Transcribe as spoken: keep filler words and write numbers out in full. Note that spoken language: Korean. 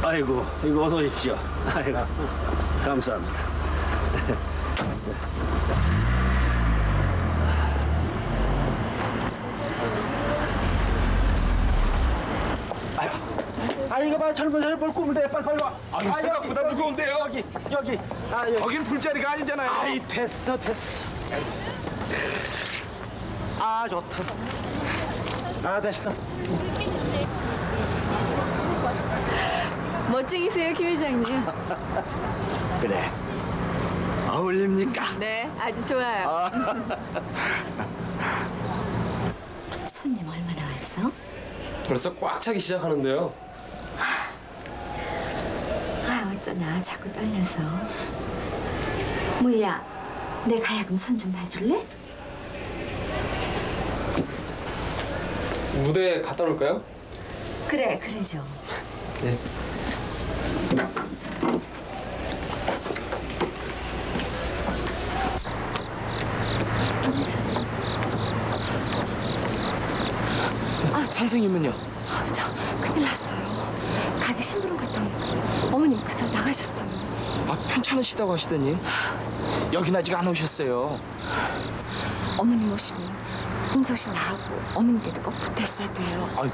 아이고, 이거 어서 오십시오. 아이고, 감사합니다. 아, 이거 봐, 젊은 사람 뭘 꿈을 대, 빨리 빨리 와. 아니, 생각보다 여기, 무거운데요? 여기, 여기. 아, 여기. 거긴 풀자리가 아니잖아요. 아이, 됐어, 됐어. 아, 좋다. 아, 됐어. 멋쟁이세요, 김 회장님. 그래. 어울립니까? 네, 아주 좋아요. 손님 얼마나 왔어? 벌써 꽉 차기 시작하는데요. 아 어쩌나 자꾸 떨려서. 뭐야, 내 가야금 손 좀 봐줄래? 무대 갖다 놓을까요? 그래, 그래죠. 네. 아, 선생님은요? 아, 저 큰일 났어요. 가게 심부름 갔다 오니까 어머님 그새 나가셨어요. 아, 편찮으시다고 하시더니 여긴 아직 안 오셨어요. 어머님 오시면 동석 씨 나하고 어머님께도 꼭 붙어 있어야 돼요. 아,